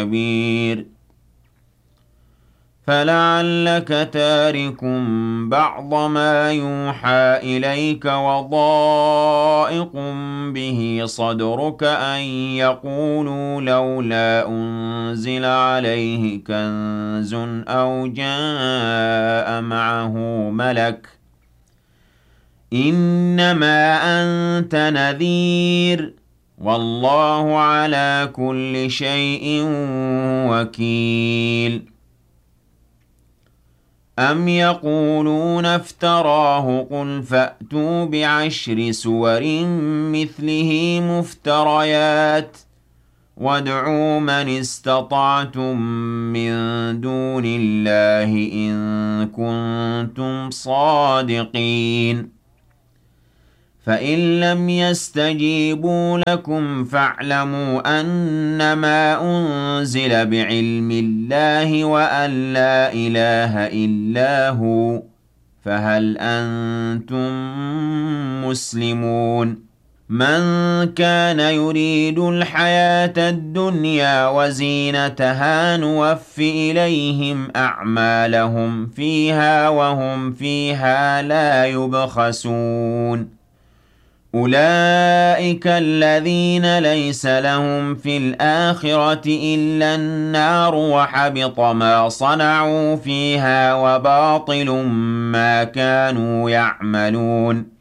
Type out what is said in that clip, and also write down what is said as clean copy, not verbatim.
كبير فلعلك تارك بعض ما يوحى إليك وضائق به صدرك أن يقولوا لولا أنزل عليه كنز أو جاء معه ملك إنما أنت نذير والله على كل شيء وكيل أم يقولون افتراه قل فأتوا بعشر سور مثله مفتريات وادعوا من استطعتم من دون الله إن كنتم صادقين فإن لم يستجيبوا لكم فاعلموا أنما أنزل بعلم الله وأن لا إله إلا هو فهل أنتم مسلمون من كان يريد الحياة الدنيا وزينتها نوف إليهم أعمالهم فيها وهم فيها لا يبخسون أولئك الذين ليس لهم في الآخرة إلا النار وحبط ما صنعوا فيها وباطل ما كانوا يعملون